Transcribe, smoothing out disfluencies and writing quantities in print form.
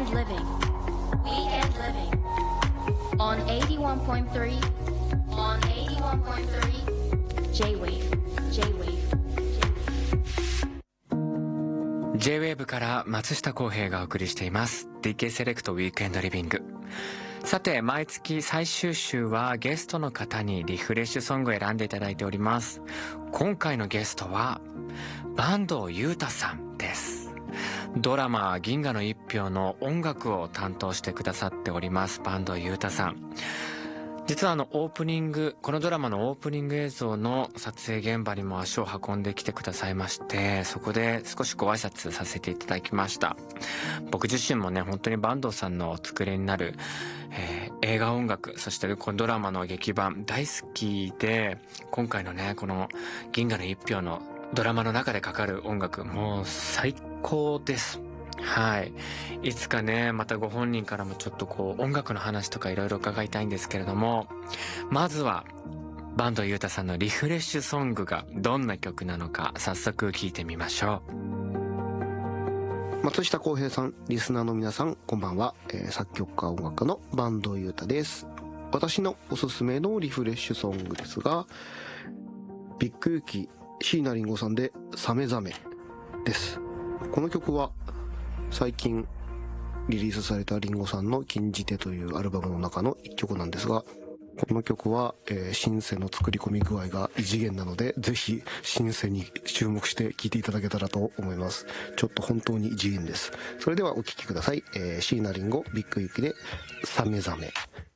Weekend Living on 81.3 J-WAVE から松下洸平がお送りしています DK セレクトウィークエンドリビング。さて、毎月最終週はゲストの方にリフレッシュソングを選んでいただいております。今回のゲストは坂東祐太さんです。ドラマ銀河の一票の音楽を担当してくださっております坂東祐太さん。実はオープニング、このドラマのオープニング映像の撮影現場にも足を運んできてくださいまして、そこで少しご挨拶させていただきました。僕自身もね、本当に坂東さんのお作りになる、映画音楽、そしてこのドラマの劇版大好きで、今回のね、この銀河の一票のドラマの中でかかる音楽、もう最高です。はい。いつかね、またご本人からもちょっと音楽の話とかいろいろ伺いたいんですけれども、まずは坂東祐太さんのリフレッシュソングがどんな曲なのか早速聞いてみましょう。松下洸平さん、リスナーの皆さん、こんばんは。作曲家音楽家の坂東祐太です。私のおすすめのリフレッシュソングですが、ビッグユキ椎名林檎さんでサメザメです。この曲は最近リリースされた林檎さんの禁じ手というアルバムの中の一曲なんですが、この曲は、シンセの作り込み具合が異次元なので、ぜひシンセに注目して聴いていただけたらと思います。ちょっと本当に異次元です。それではお聴きください。椎名林檎ビッグユキでサメザメ。